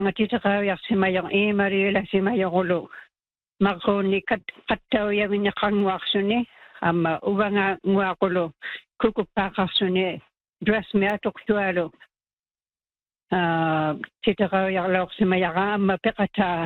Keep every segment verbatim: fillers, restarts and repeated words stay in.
ngatiqaviarsimayor iimaliulasimayorulu marruunni kat qattauyavinneqarnguarsuni amma uvanga nguaqulu kukuppaaqarsuni dressmiatortualu ah titaqaviarlaorsimayara amma peqataa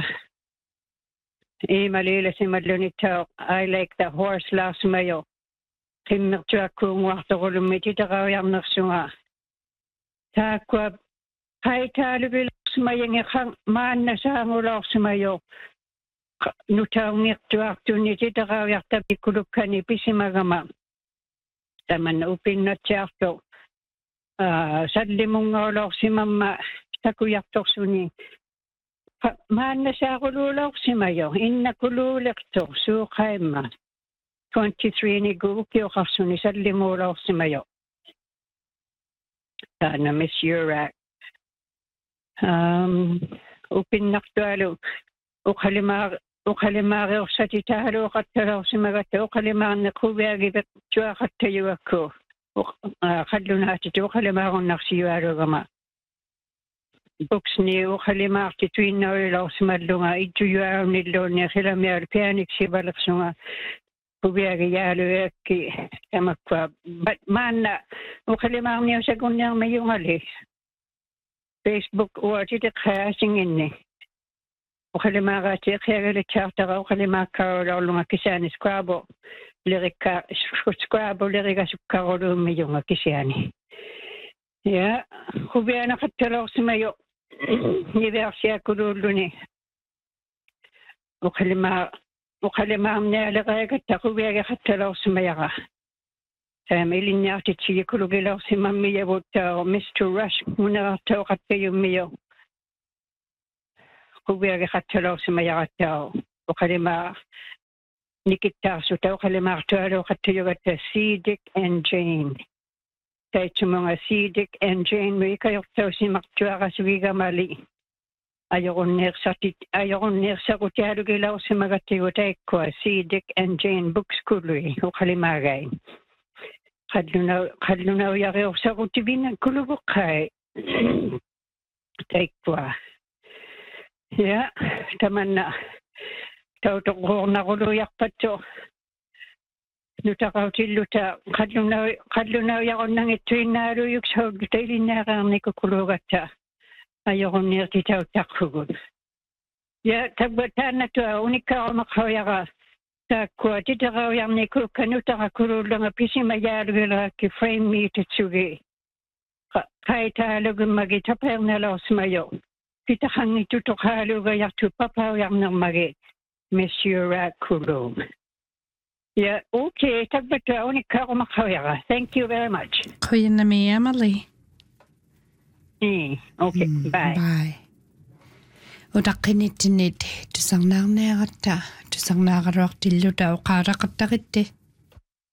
iimaliulasimallunittaa I like the horse laarsimayo qimmertuakkuunguartorulummi titaqaviarnersunga taakkuap haitaalugilersimayangeqang maannasaangulaorsimayo nutaungirtuartuni titaqaviartapikulukkani pisimagama taman upinnatsiartu ah sallimungaulorsimamma takuyartorsuni maannasaaquluulorsimayo innakuluulertor suuqaimma twenty-three nigu ukiuqarsuni sallimuulorsimayo taana Miss Urak um upinnartualu uqalimaar uqalimaariursatitaaluuqattalorsimagatta uqalimaarnequviagivek tuaqattayuakku qallunaatitu uqalimaarunnarsiyualugama buksni uqalimaarti tuinnaulorsimallunga ituyuarunilluunni khilamialu pianiksivalersunga kuviagiyaaluakki tamakwa maanna uqalimaarniusagunniarmayungali Facebook uatitiqhaasinginni uqalimaaqaatiiqiagalitsartara uqalimaakkarulorlunga kisiani Scrabble lirikka Scrabble lirigasukkaruluummiyunga kisiani ya kuvianaqattalorsimayo niversiakuluulluni uqalimaa uqalimaarnialeqaagatta kuviagaqattalorsimayaqa taamilinniartitsigikulugilersimammiyavuttaaru Mister Rush munerartauqattayummiyo kuviagaqattalorsimayaqattaaru uqalimaa nikittaarsuta uqalimaartualuuqattayugatta C. Dick and Jane taitsumunga C. Dick and Jane muikajortausimartuaqasugigamali ajorunneersartit ajorunneersaqutialugilaorsimagattiguta C. Dick and Jane books kului uqalimaagain qalluna qallunaujariursaqutivinna kuluvuqqai taikkua ja tamanna tautoqornaruluyarpattu nutaqautilluta qalluna qallunaujaqonnangittuinnaaluyuksaullu tailinnaaqaarniku kulugatta ajorunneertitauttaqqugut ja tabataannatua unikkaarumaqqauyaqa taakkua titaqaujarnikulukkanutaqakuluullanga pisimayaalugilerakki frame meetatsugi qaitaalugummagi tapeernalorsimayo titaqanngittutoqaaluugajartu papaujarnermagi Monsieur Kulum. Yeah, okay, tabbatua unikkaarumaqqauyaqa. Thank you very much. Quyinami Emily. Mm, okay, Mm, bye. Bye. Udaqinittinit tusarnaarneeratta tusarnaaqaluartilluta uqaaraqattaritti